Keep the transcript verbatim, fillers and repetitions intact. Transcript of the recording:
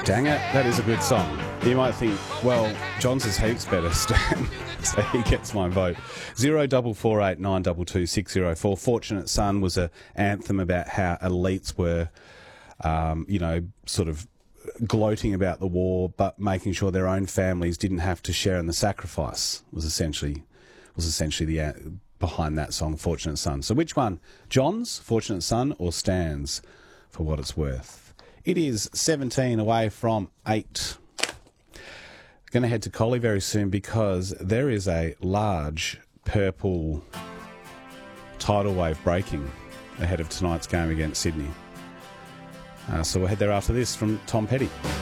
Dang it, that is a good song. You might think, well, John's is heaps better, Stan. So he gets my vote. Zero double four eight nine double two six zero four. Fortunate Son was an anthem about how elites were, um, you know, sort of gloating about the war, but making sure their own families didn't have to share in the sacrifice. Was essentially was essentially the uh, behind that song, Fortunate Son. So which one, John's, Fortunate Son, or Stan's, for what it's worth? It is seventeen away from eight. Going to head to Collie very soon because there is a large purple tidal wave breaking ahead of tonight's game against Sydney. Uh, so we'll head there after this from Tom Petty.